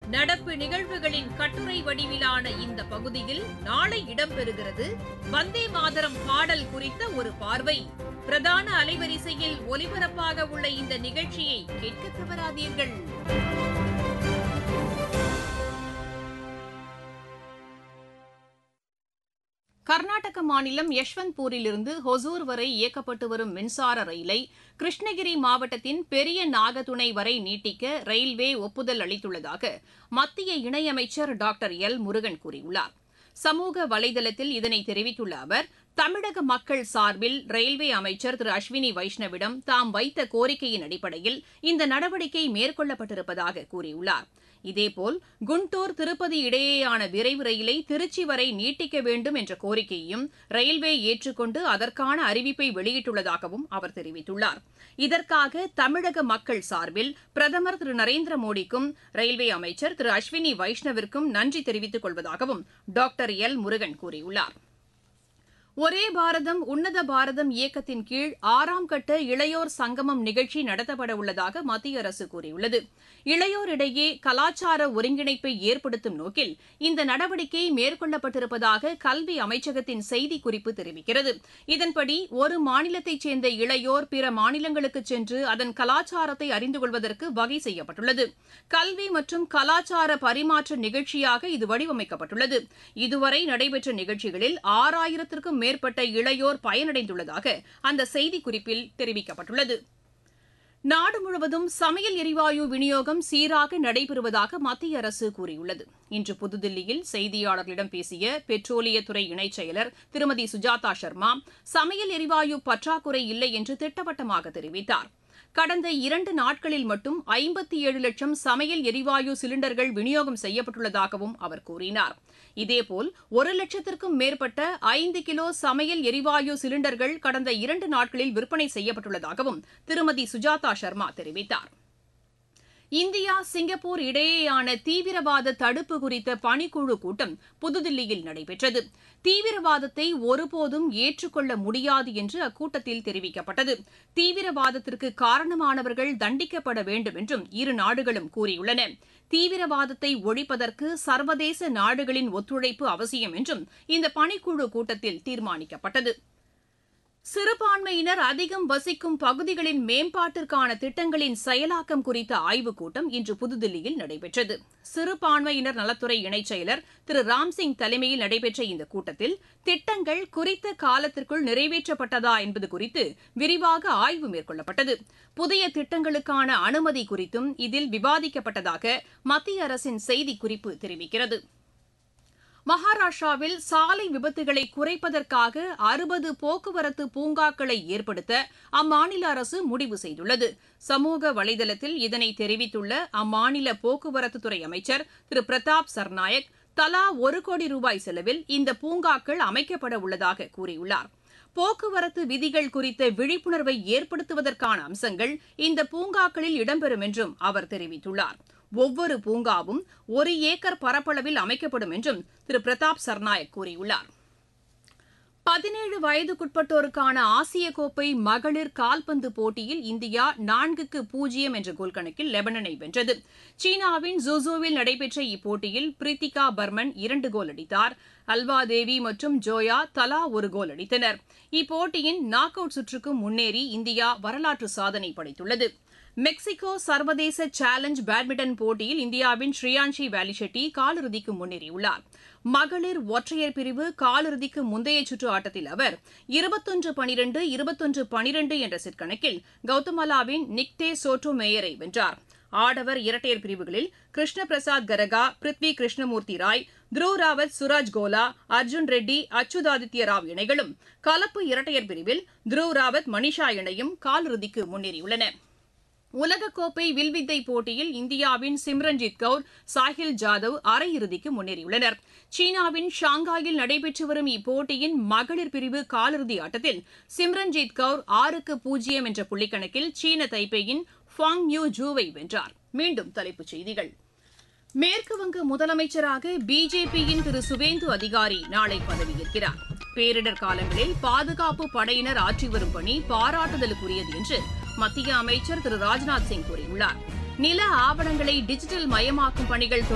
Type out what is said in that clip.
நடப்பு நிகழ்வுகளின் கட்டுரை வடிவிலான இந்த பகுதியில் நாளை இடம்பெறுகிறது வந்தே மாதரம் பாடல் குறித்த ஒரு பார்வை. பிரதான அலைவரிசையில் ஒலிபரப்பாக உள்ள இந்த நிகழ்ச்சியை கேட்க தவறாதீர்கள். கர்நாடக மாநிலம் யஷ்வந்த்பூரிலிருந்து ஹொசூர் வரை இயக்கப்பட்டு வரும் மின்சார ரயிலை கிருஷ்ணகிரி மாவட்டத்தின் பெரிய நாகதுணை வரை நீட்டிக்க ரயில்வே ஒப்புதல் அளித்துள்ளதாக மத்திய இணையமைச்சர் டாக்டர் எல் முருகன் கூறியுள்ளார். சமூக வலைதளத்தில் இதனை தெரிவித்துள்ள அவர், தமிழக மக்கள் சார்பில் ரயில்வே அமைச்சர் திரு அஸ்வினி வைஷ்ணவிடம் தாம் வைத்த கோரிக்கையின் அடிப்படையில் இந்த நடவடிக்கை மேற்கொள்ளப்பட்டிருப்பதாக கூறியுள்ளார். இதேபோல் குண்டூர் திருப்பதி இடையேயான விரைவு ரயிலை திருச்சி வரை நீட்டிக்க வேண்டும் என்ற கோரிக்கையையும் ரயில்வே ஏற்றுக்கொண்டு அதற்கான அறிவிப்பை வெளியிட்டுள்ளதாகவும் அவர் தெரிவித்துள்ளார். இதற்காக தமிழக மக்கள் சார்பில் பிரதமர் திரு நரேந்திர மோடிக்கும் ரயில்வே அமைச்சர் திரு அஸ்வினி வைஷ்ணவிற்கும் நன்றி தெரிவித்துக் கொள்வதாகவும் டாக்டர் எல் முருகன் கூறியுள்ளார். ஒரே பாரதம் உன்னத பாரதம் இயக்கத்தின் கீழ் 6ஆம் கட்ட இளையோர் சங்கமம் நிகழ்ச்சி நடத்தப்பட உள்ளதாக மத்திய அரசு கூறியுள்ளது. இளையோரிடையே கலாச்சார ஒருங்கிணைப்பை ஏற்படுத்தும் நோக்கில் இந்த நடவடிக்கை மேற்கொள்ளப்பட்டிருப்பதாக கல்வி அமைச்சகத்தின் செய்திக்குறிப்பு தெரிவிக்கிறது. இதன்படி ஒரு மாநிலத்தைச் சேர்ந்த இளையோர் பிற மாநிலங்களுக்கு சென்று அதன் கலாச்சாரத்தை அறிந்து கொள்வதற்கு வகை செய்யப்பட்டுள்ளது. கல்வி மற்றும் கலாச்சார பரிமாற்ற நிகழ்ச்சியாக இது வடிவமைக்கப்பட்டுள்ளது. இதுவரை நடைபெற்ற நிகழ்ச்சிகளில் 6000க்கும் மேற்பட்ட இளையோர் பயனடைந்துள்ளதாக அந்த செய்திக்குறிப்பில் தெரிவிக்கப்பட்டுள்ளது. நாடு முழுவதும் சமையல் எரிவாயு விநியோகம் சீராக நடைபெறுவதாக மத்திய அரசு கூறியுள்ளது. இன்று புதுதில்லியில் செய்தியாளர்களிடம் பேசிய பெட்ரோலியத்துறை இணைச் செயலர் திருமதி சுஜாதா சர்மா, சமையல் எரிவாயு பற்றாக்குறை இல்லை என்று திட்டவட்டமாக தெரிவித்தார். கடந்த 2 நாட்களில் மட்டும் 57 லட்சம் சமையல் எரிவாயு சிலிண்டர்கள் விநியோகம் செய்யப்பட்டுள்ளதாகவும் அவர் கூறினார். இதேபோல் 1 லட்சத்திற்கும் மேற்பட்ட 5 கிலோ சமையல் எரிவாயு சிலிண்டர்கள் கடந்த 2 நாட்களில் விற்பனை செய்யப்பட்டுள்ளதாகவும் திருமதி சுஜாதா சர்மா தெரிவித்தார். இந்தியா சிங்கப்பூர் இடையேயான தீவிரவாத தடுப்பு குறித்த பணிக்குழு கூட்டம் புதுதில்லியில் நடைபெற்றது. தீவிரவாதத்தை ஒருபோதும் ஏற்றுக்கொள்ள முடியாது என்று அக்கூட்டத்தில் தெரிவிக்கப்பட்டது. தீவிரவாதத்திற்கு காரணமானவர்கள் தண்டிக்கப்பட வேண்டும் என்றும் இரு நாடுகளும் கூறியுள்ளன. தீவிரவாதத்தை ஒழிப்பதற்கு சர்வதேச நாடுகளின் ஒத்துழைப்பு அவசியம் என்றும் இந்த பணிக்குழு கூட்டத்தில் தீர்மானிக்கப்பட்டது. சிறுபான்மையினர் அதிகம் வசிக்கும் பகுதிகளின் மேம்பாட்டிற்கான திட்டங்களின் செயலாக்கம் குறித்த ஆய்வுக் கூட்டம் இன்று புதுதில்லியில் நடைபெற்றது. சிறுபான்மையினர் நலத்துறை இணைச் செயலர் திரு ராம்சிங் தலைமையில் நடைபெற்ற இந்த கூட்டத்தில் திட்டங்கள் குறித்த காலத்திற்குள் நிறைவேற்றப்பட்டதா என்பது குறித்து விரிவாக ஆய்வு மேற்கொள்ளப்பட்டது. புதிய திட்டங்களுக்கான அனுமதி குறித்தும் இதில் விவாதிக்கப்பட்டதாக மத்திய அரசின் செய்திக்குறிப்பு தெரிவிக்கிறது. மகாராஷ்டிராவில் சாலை விபத்துகளை குறைப்பதற்காக 60 போக்குவரத்து பூங்காக்களை ஏற்படுத்த அம்மாநில அரசு முடிவு செய்துள்ளது. சமூக வலைதளத்தில் இதனை தெரிவித்துள்ள அம்மாநில போக்குவரத்துத்துறை அமைச்சர் திரு பிரதாப் சர்நாயக், தலா 1 கோடி ரூபாய் செலவில் இந்த பூங்காக்கள் அமைக்கப்பட உள்ளதாக கூறியுள்ளார். போக்குவரத்து விதிகள் குறித்த விழிப்புணர்வை ஏற்படுத்துவதற்கான அம்சங்கள் இந்த பூங்காக்களில் இடம்பெறும் என்றும் அவர் தெரிவித்துள்ளார். ஒவ்வொரு பூங்காவும் 1 ஏக்கர் பரப்பளவில் அமைக்கப்படும் என்றும் திரு பிரதாப் சர்நாயக் கூறியுள்ளார். 17 வயதுக்குட்பட்டோருக்கான ஆசிய கோப்பை மகளிர் கால்பந்து போட்டியில் இந்தியா 4-0 என்ற கோல் கணக்கில் லெபனனை வென்றது. சீனாவின் ஜூசூவில் நடைபெற்ற இப்போட்டியில் பிரீத்திகா பர்மன் 2 கோல் அடித்தார். அல்வா தேவி மற்றும் ஜோயா தலா 1 கோல் அடித்தனர். இப்போட்டியின் நாக் அவுட் சுற்றுக்கு முன்னேறி இந்தியா வரலாற்று சாதனை படைத்துள்ளது. மெக்சிகோ சர்வதேச சேலஞ்ச் பேட்மிண்டன் போட்டியில் இந்தியாவின் ஸ்ரீயான்ஷி வேலிஷெட்டி காலிறுதிக்கு முன்னேறியுள்ளார். மகளிர் ஒற்றையர் பிரிவு காலிறுதிக்கு முந்தைய சுற்று ஆட்டத்தில் அவர் 21-12, 21-12 என்ற செட் கணக்கில் கவுதமாலாவின் நிக்தே சோட்டோ மேயரை வென்றார். ஆடவர் இரட்டையர் பிரிவுகளில் கிருஷ்ண பிரசாத் கரகா, பிருத்வி கிருஷ்ணமூர்த்தி ராய், துருவ் ராவத், சுராஜ் கோலா, அர்ஜுன் ரெட்டி, அச்சுதாதித்ய ராவ் இணைகளும், கலப்பு இரட்டையர் பிரிவில் துருவ் ராவத், மனிஷா இணையும் காலிறுதிக்கு முன்னேறியுள்ளன. உலகக்கோப்பை வில்வித்தை போட்டியில் இந்தியாவின் சிம்ரன்ஜித் கவுர், சாஹில் ஜாதவ் அரையிறுதிக்கு முன்னேறியுள்ளனர். சீனாவின் ஷாங்காயில் நடைபெற்று வரும் இப்போட்டியின் மகளிர் பிரிவு காலிறுதி ஆட்டத்தில் சிம்ரன்ஜித் கவுர் 6-0 என்ற புள்ளிக்கணக்கில் சீன தைப்பேயின் ஃபாங் யூ ஜூவை வென்றார். மீண்டும் தலைப்புச் செய்திகள். மேற்குவங்க முதலமைச்சராக பிஜேபியின் திரு சுவேந்து அதிகாரி நாளை பதவியேற்கிறார். பேரிடர் காலங்களில் பாதுகாப்பு படையினர் ஆற்றி வரும் பணி பாராட்டுதலுக்குரியது என்று மத்திய அமைச்சர் திரு ராஜ்நாத் சிங் கூறியுள்ளார். நில ஆவணங்களை டிஜிட்டல் மயமாக்கும் பணிகள்